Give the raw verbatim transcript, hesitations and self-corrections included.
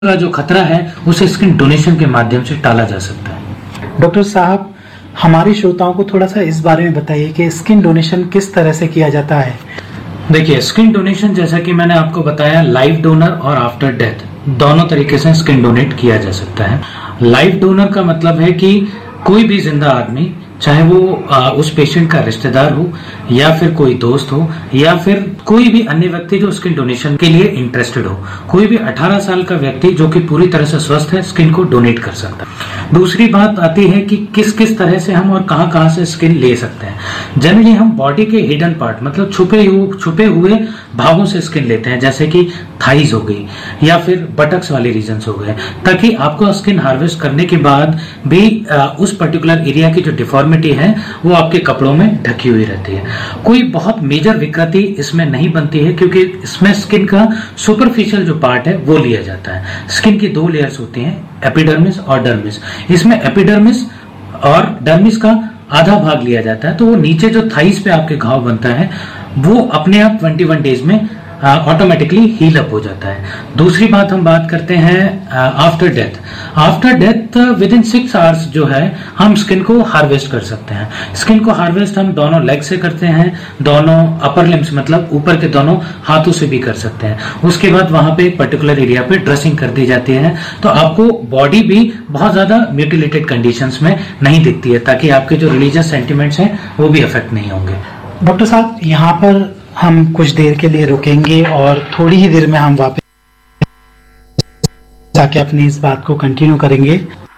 का जो खतरा है उसे स्किन डोनेशन के माध्यम से टाला जा सकता है। डॉक्टर साहब, हमारे श्रोताओं को थोड़ा सा इस बारे में बताइए कि स्किन डोनेशन किस तरह से किया जाता है। देखिए, स्किन डोनेशन जैसा कि मैंने आपको बताया, लाइव डोनर और आफ्टर डेथ दोनों तरीके से स्किन डोनेट किया जा सकता है। लाइव डोनर का मतलब है कि कोई भी जिंदा आदमी, चाहे वो आ, उस पेशेंट का रिश्तेदार हो या फिर कोई दोस्त हो या फिर कोई भी अन्य व्यक्ति जो स्किन डोनेशन के लिए इंटरेस्टेड हो, कोई भी अठारह साल का व्यक्ति जो कि पूरी तरह से स्वस्थ है स्किन को डोनेट कर सकता है। दूसरी बात आती है कि किस किस तरह से हम और कहां कहां से स्किन ले सकते हैं। जनरली हम बॉडी के हिडन पार्ट, मतलब छुपे हुए छुपे हुए भागों से स्किन लेते हैं, जैसे कि थाइज हो गई या फिर बटक्स वाले रीजन्स हो गए, ताकि आपको स्किन हार्वेस्ट करने के बाद भी आ, उस पर्टिकुलर एरिया की जो डिफॉर्मिटी है वो आपके कपड़ों में ढकी हुई रहती है। कोई बहुत मेजर विकृति इसमें नहीं बनती है, क्योंकि इसमें स्किन का सुपरफिशियल जो पार्ट है वो लिया जाता है। स्किन की दो लेयर्स होती हैं, एपिडर्मिस और डर्मिस। इसमें एपिडर्मिस और डर्मिस का आधा भाग लिया जाता है, तो वो नीचे जो थाइस पे आपके घाव बनता है वो अपने आप इक्कीस डेज में ऑटोमेटिकली हील अप हो जाता है। दूसरी बात हम बात करते हैं after death. After death with in six hours जो है हम स्किन को हार्वेस्ट कर सकते हैं। स्किन को हार्वेस्ट हम दोनों लेग से करते हैं, दोनों अपर लिम्स मतलब ऊपर के दोनों हाथों से भी कर सकते हैं। उसके बाद वहां पे पर्टिकुलर एरिया पे ड्रेसिंग कर दी जाती है, तो आपको बॉडी भी बहुत ज्यादा म्यूटिलेटेड कंडीशंस में नहीं दिखती है, ताकि आपके जो रिलीजियस सेंटिमेंट्स हैं वो भी अफेक्ट नहीं होंगे। डॉक्टर साहब, यहाँ पर हम कुछ देर के लिए रुकेंगे और थोड़ी ही देर में हम वापस जाके अपनी इस बात को कंटिन्यू करेंगे।